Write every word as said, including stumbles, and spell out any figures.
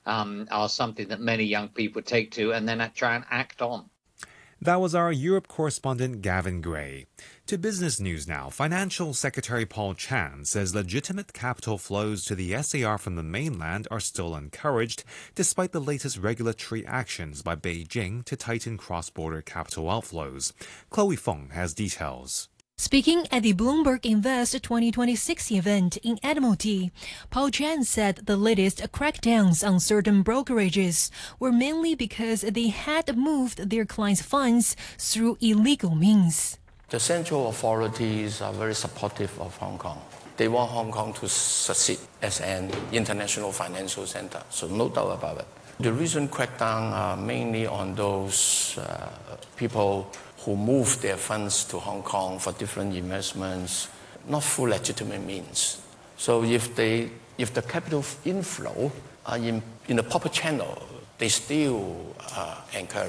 um, are something that many young people take to and then try and act on. That was our Europe correspondent Gavin Gray. To business news now. Financial Secretary Paul Chan says legitimate capital flows to the S A R from the mainland are still encouraged, despite the latest regulatory actions by Beijing to tighten cross-border capital outflows. Chloe Fong has details. Speaking at the Bloomberg Invest twenty twenty-six event in Admiralty, Paul Chan said the latest crackdowns on certain brokerages were mainly because they had moved their clients' funds through illegal means. The central authorities are very supportive of Hong Kong. They want Hong Kong to succeed as an international financial center, so no doubt about it. The recent crackdown are mainly on those uh, people who move their funds to Hong Kong for different investments, not through legitimate means. So if they, if the capital inflow are in, in the proper channel, they still uh, encourage.